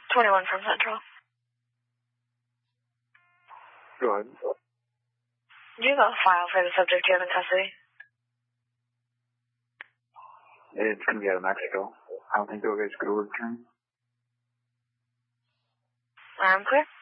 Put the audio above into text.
21 from Central. Go ahead. Do you have a file for the subject you have in custody? It's going to be out of Mexico. I don't think they'll get screwed with return. I'm clear.